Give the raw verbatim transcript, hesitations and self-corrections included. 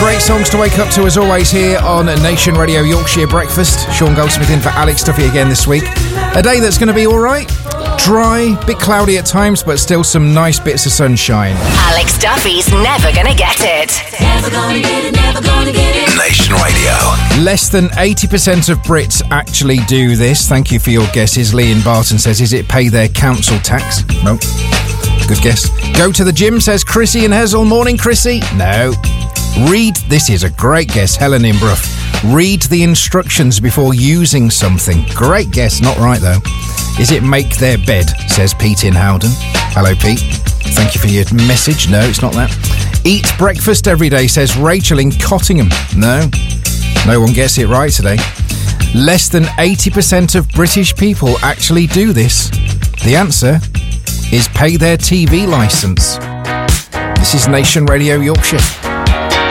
Great songs to wake up to as always here on Nation Radio Yorkshire Breakfast. Sean Goldsmith in for Alex Duffy again this week. A day that's going to be alright. Dry, bit cloudy at times, but still some nice bits of sunshine. Alex Duffy's Never Gonna Get It. Never gonna get it, never gonna get it. Nation Radio. Less than eighty percent of Brits actually do this. Thank you for your guesses. Lee in Barton says, is it pay their council tax? No. Good guess. Go to the gym, says Chrissy in Hessel. Morning, Chrissy. No. Read, this is a great guess, Helen in Brough. Read the instructions before using something. Great guess, not right though. Is it make their bed, says Pete in Howden. Hello, Pete. Thank you for your message. No, it's not that. Eat breakfast every day, says Rachel in Cottingham. No, no one gets it right today. Less than eighty percent of British people actually do this. The answer is pay their T V licence. This is Nation Radio Yorkshire.